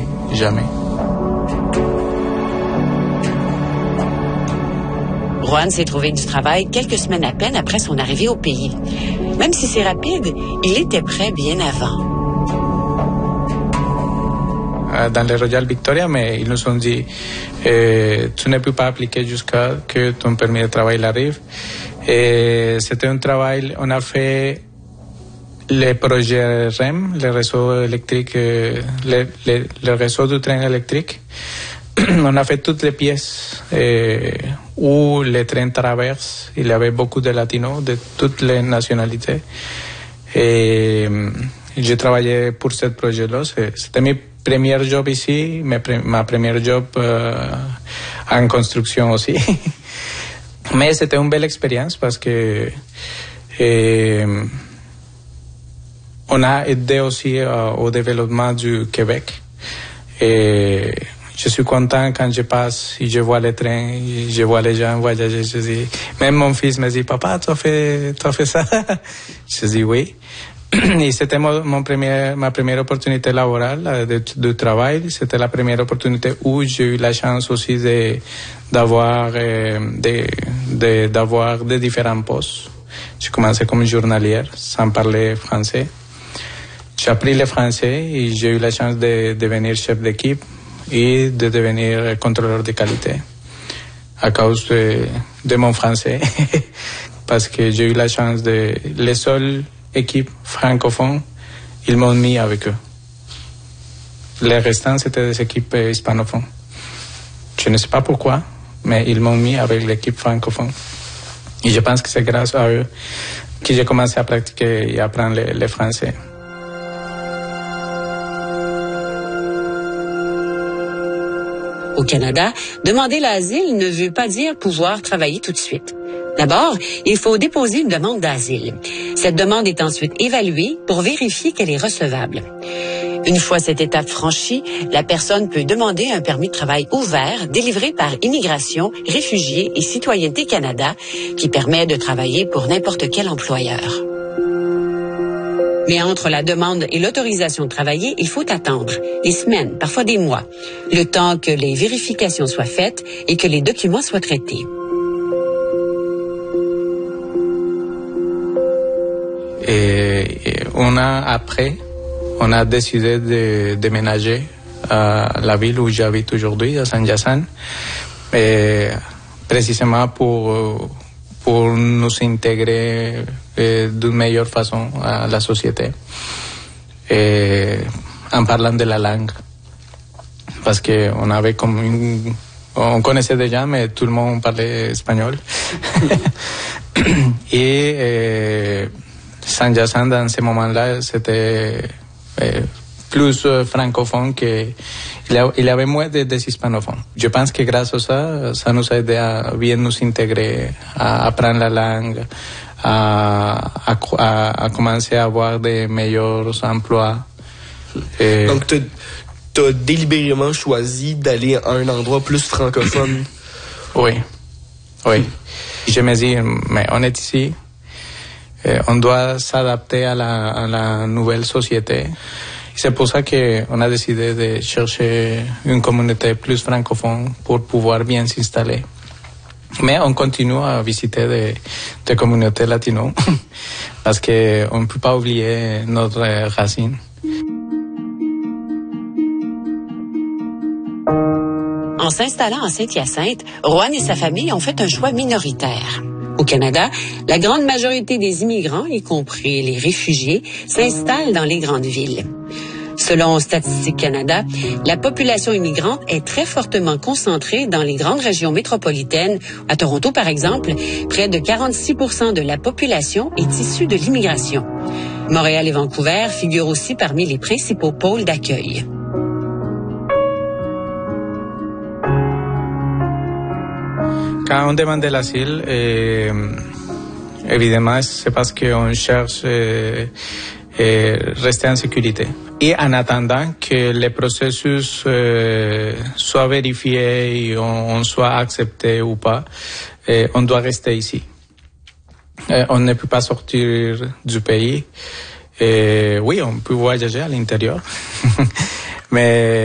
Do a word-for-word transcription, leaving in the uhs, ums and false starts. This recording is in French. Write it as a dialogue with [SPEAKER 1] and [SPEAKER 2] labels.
[SPEAKER 1] jamais.
[SPEAKER 2] Juan s'est trouvé du travail quelques semaines à peine après son arrivée au pays. Même si c'est rapide, il était prêt bien avant.
[SPEAKER 1] Dans le Royal Victoria, mais ils nous ont dit euh, tu ne peux pas appliquer jusqu'à que ton permis de travail arrive. Et c'était un travail, on a fait les projets R E M, le réseau électrique, euh, le, le, le réseau du train électrique. On a fait toutes les pièces euh, où les trains traversent. Il y avait beaucoup de latinos de toutes les nationalités. Et j'ai travaillé pour ce projet-là. C'était mon premier job ici, ma, ma première job euh, en construction aussi. Mais c'était une belle expérience parce que euh, on a aidé aussi euh, au développement du Québec. Et je suis content quand je passe et je vois les trains, je vois les gens voyager. Je dis, même mon fils me dit, papa, tu as fait, tu as fait ça? Je dis oui. Et c'était mon, mon premier, ma première opportunité laborale de, de travail. C'était la première opportunité où j'ai eu la chance aussi de, d'avoir, euh, de, de, d'avoir de différents postes. J'ai commencé comme journalière, sans parler français. J'ai appris le français et j'ai eu la chance de devenir chef d'équipe et de devenir contrôleur de qualité à cause de, de mon français. Parce que j'ai eu la chance de... Les seules équipes francophones, ils m'ont mis avec eux. Les restants, c'était des équipes hispanophones. Je ne sais pas pourquoi, mais ils m'ont mis avec l'équipe francophone. Et je pense que c'est grâce à eux que j'ai commencé à pratiquer et à apprendre le, le français.
[SPEAKER 2] Au Canada, demander l'asile ne veut pas dire pouvoir travailler tout de suite. D'abord, il faut déposer une demande d'asile. Cette demande est ensuite évaluée pour vérifier qu'elle est recevable. Une fois cette étape franchie, la personne peut demander un permis de travail ouvert délivré par Immigration, Réfugiés et Citoyenneté Canada qui permet de travailler pour n'importe quel employeur. Mais entre la demande et l'autorisation de travailler, il faut attendre des semaines, parfois des mois, le temps que les vérifications soient faites et que les documents soient traités.
[SPEAKER 1] Et, et un an après, on a décidé de déménager à la ville où j'habite aujourd'hui, à Saint-Hyacinthe, et précisément pour, pour nous intégrer eh, d'une meilleure façon à la société, et en parlant de la langue. Parce qu'on avait comme une... On connaissait déjà, mais tout le monde parlait espagnol. Et eh, Saint-Hyacinthe, dans ce moment-là, c'était eh, plus euh, francophone que... Il y avait moins de, des hispanophones. Je pense que grâce à ça, ça nous a aidé à bien nous intégrer, à apprendre la langue, à, à, à commencer à avoir de meilleurs emplois. Et...
[SPEAKER 3] Donc, tu as délibérément choisi d'aller à un endroit plus francophone.
[SPEAKER 1] Oui, oui. Je me dis, mais on est ici, on doit s'adapter à la, à la nouvelle société. C'est pour ça qu'on a décidé de chercher une communauté plus francophone pour pouvoir bien s'installer. Mais on continue à visiter des, des communautés latino parce qu'on ne peut pas oublier notre racine.
[SPEAKER 2] En s'installant en Saint-Hyacinthe, Juan et sa famille ont fait un choix minoritaire. Au Canada, la grande majorité des immigrants, y compris les réfugiés, s'installent dans les grandes villes. Selon Statistique Canada, la population immigrante est très fortement concentrée dans les grandes régions métropolitaines. À Toronto, par exemple, près de quarante-six pour cent de la population est issue de l'immigration. Montréal et Vancouver figurent aussi parmi les principaux pôles d'accueil.
[SPEAKER 1] Quand on demande l'asile, eh, évidemment, c'est parce qu'on cherche eh, eh, rester en sécurité. Et en attendant que le processus eh, soit vérifié et on, on soit accepté ou pas, eh, on doit rester ici. Eh, on ne peut pas sortir du pays. Et oui, on peut voyager à l'intérieur, mais